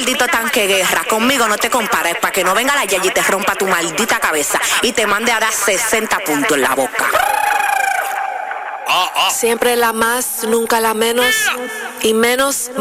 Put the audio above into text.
maldito tanque guerra. Conmigo no te compares, para que no venga la Yayi y te rompa tu maldita cabeza y te mande a dar 60 puntos en la boca. Siempre la más, nunca la menos, y menos